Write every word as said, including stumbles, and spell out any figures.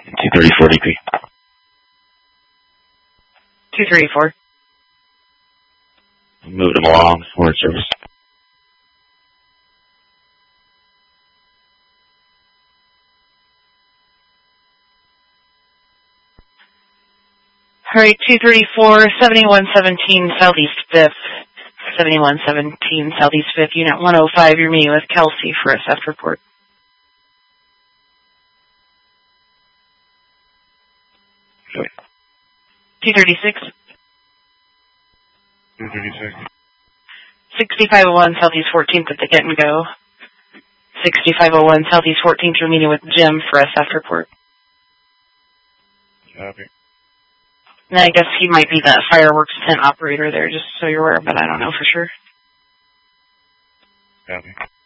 two thirty-four degree. two thirty-four. Moved them along, word service. Alright, two thirty-four, seventy-one seventeen Southeast fifth. seventy-one seventeen Southeast fifth, Unit one oh five, you're meeting with Kelsey for a theft report. Okay. two thirty-six. two thirty-six. sixty-five oh one Southeast fourteenth at the Get and Go. sixty-five oh one Southeast fourteenth, you're meeting with Jim for a theft report. Copy. And I guess he might be the fireworks tent operator there, just so you're aware, but I don't know for sure. Copy.